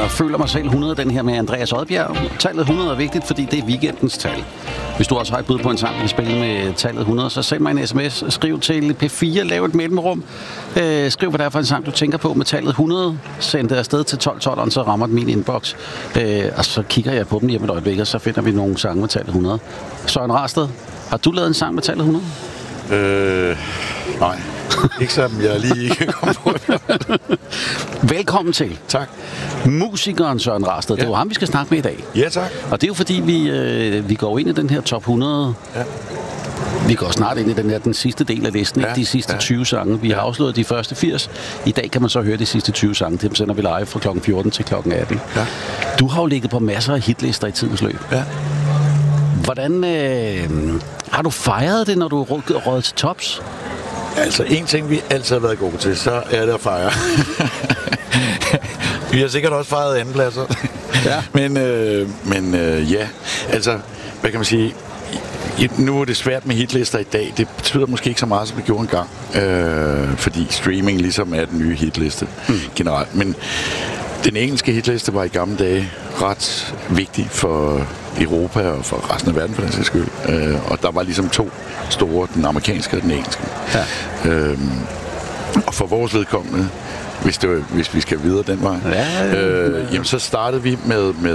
hedder Føler mig selv 100, den her med Andreas Odbjerg. Tallet 100 er vigtigt, fordi det er weekendens tal. Hvis du også har et bud på en sang, vi spiller med tallet 100, så send mig en sms. Skriv til P4, lav et mellemrum. Skriv, hvad det er for en sang, du tænker på med tallet 100. Send det afsted til 1212, så rammer det min inbox. Og så kigger jeg på dem lige om et øjeblik, og så finder vi nogle sange med tallet 100. Søren Rasted, har du lavet en sang med tallet 100? Nej. Ikke som jeg lige ikke kom på. Velkommen til. Tak. Musikeren Søren Rasted. Det er jo ham, vi skal snakke med i dag. Ja, tak. Og det er jo fordi, vi går ind i den her top 100. Ja. Vi går snart ind i den sidste del af listen, ikke de sidste 20 sange. Vi har afslået de første 80. I dag kan man så høre de sidste 20 sange. Dem sender vi live fra kl. 14 til kl. 18. Ja. Du har jo ligget på masser af hitlister i tidens løb. Ja. Hvordan har du fejret det, når du er røget til tops? Altså, en ting, vi altid har været gode til, så er det at fejre. Vi har sikkert også fejret andenpladser. Ja. Men ja, altså, hvad kan man sige? Nu er det svært med hitlister i dag. Det betyder måske ikke så meget, som det gjorde engang. Fordi streaming ligesom er den nye hitliste generelt. Men den engelske hitliste var i gamle dage ret vigtig for Europa og for resten af verden, for den sags skyld. Og der var ligesom to store, den amerikanske og den engelske. Ja. Og for vores vedkommende, hvis vi skal videre den vej, jamen så startede vi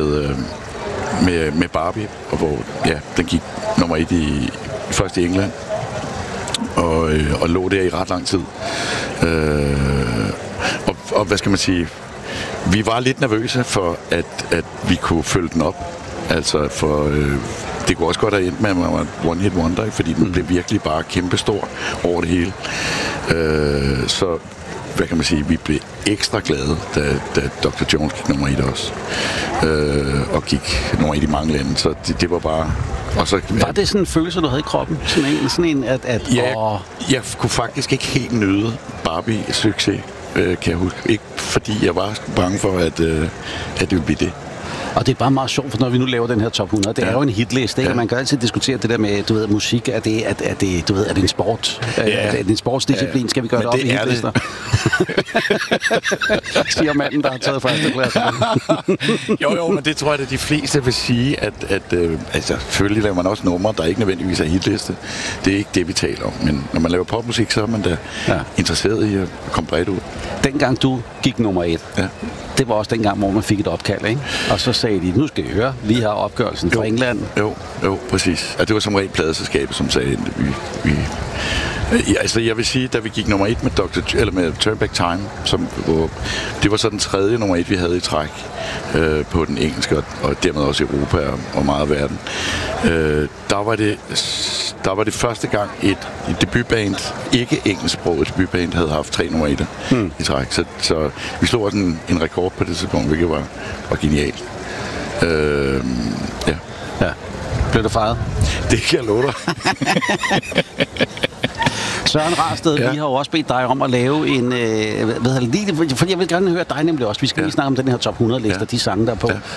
med Barbie, og hvor den gik nummer 1 først i England, og lå der i ret lang tid. Og hvad skal man sige? Vi var lidt nervøse for, at vi kunne følge den op. Altså, det kunne også godt have endt med, at man var one hit wonder, fordi den blev virkelig bare kæmpestor over det hele. Så, hvad kan man sige, vi blev ekstra glade, da Dr. Jones gik nummer 1 også. Og gik nummer 1 i mange lande, så det var bare... Og så, var det sådan en følelse, du havde i kroppen? Sådan en at jeg kunne faktisk ikke helt nyde Barbie succes, kan jeg huske. Ikke fordi jeg var bange for, at det ville blive det. Og det er bare meget sjovt, for når vi nu laver den her top 100, det er jo en hitliste, ikke? Man kan altid diskutere det der med, du ved, musik, er det en sport? Er det en sportsdisciplin? Skal vi gøre det op i hitlister? Siger manden, der har taget førsteklasse. Jo, men det tror jeg, at de fleste vil sige, at selvfølgelig laver man også numre, der ikke nødvendigvis er hitliste. Det er ikke det, vi taler om. Men når man laver popmusik, så er man da interesseret i at komme bredt ud. Dengang du gik nummer 1, det var også dengang, hvor man fik et opkald, ikke? Og så sagde de, nu skal I høre, vi har opgørelsen fra England. Jo, præcis. Og det var som regel pladeselskabet, som sagde, altså jeg vil sige, da vi gik nummer 1 med Turn Back Time, det var så den tredje nummer 1, vi havde i træk på den engelske, og dermed også i Europa og meget af verden. Der var det første gang et debutband, ikke engelsksproget debutband, havde haft 3 nummer 1 i træk. Så vi slog også en rekord på det tidspunkt, hvilket var genialt. Ja. Blev du fejret? Det kan jeg love dig. Søren Rasted, vi har jo også bedt dig om at lave en... fordi jeg vil gerne høre dig nemlig også. Vi skal lige snakke om den her top 100-liste, de sange der er på. Ja.